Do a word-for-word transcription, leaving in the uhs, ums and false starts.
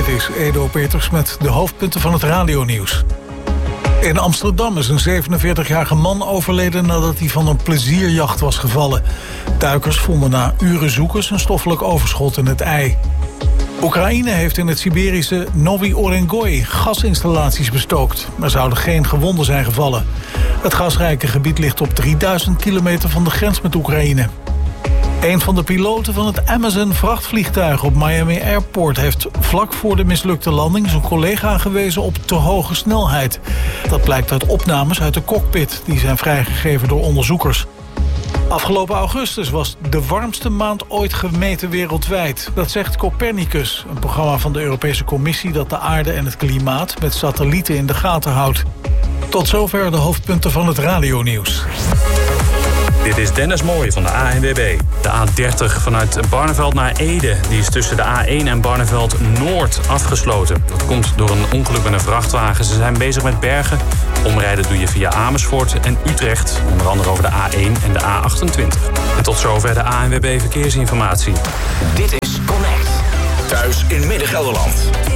Dit is Edo Peters met de hoofdpunten van het radionieuws. In Amsterdam is een zevenenveertigjarige man overleden nadat hij van een plezierjacht was gevallen. Duikers vonden na uren zoekens een stoffelijk overschot in het ei. Oekraïne heeft in het Siberische Novi Orengoi gasinstallaties bestookt. Er zouden geen gewonden zijn gevallen. Het gasrijke gebied ligt op drieduizend kilometer van de grens met Oekraïne. Een van de piloten van het Amazon-vrachtvliegtuig op Miami Airport heeft vlak voor de mislukte landing zijn collega gewezen op te hoge snelheid. Dat blijkt uit opnames uit de cockpit die zijn vrijgegeven door onderzoekers. Afgelopen augustus was de warmste maand ooit gemeten wereldwijd. Dat zegt Copernicus, een programma van de Europese Commissie dat de aarde en het klimaat met satellieten in de gaten houdt. Tot zover de hoofdpunten van het radionieuws. Dit is Dennis Mooij van de A N W B. De A dertig vanuit Barneveld naar Ede. Die is tussen de A één en Barneveld Noord afgesloten. Dat komt door een ongeluk met een vrachtwagen. Ze zijn bezig met bergen. Omrijden doe je via Amersfoort en Utrecht. Onder andere over de A één en de A achtentwintig. En tot zover de A N W B Verkeersinformatie. Dit is Connect. Thuis in Midden-Gelderland.